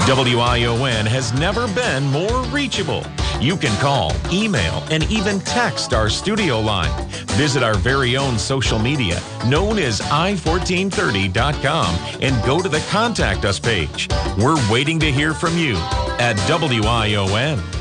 WION has never been more reachable. You can call, email, and even text our studio line. Visit our very own social media, known as i1430.com, and go to the Contact Us page. We're waiting to hear from you at WION.